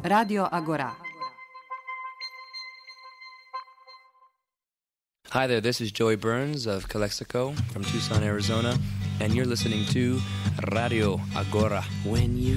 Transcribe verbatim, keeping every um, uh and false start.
Radio Agora. Hi there, this is Joey Burns of Calexico from Tucson, Arizona, and you're listening to Radio Agora. When you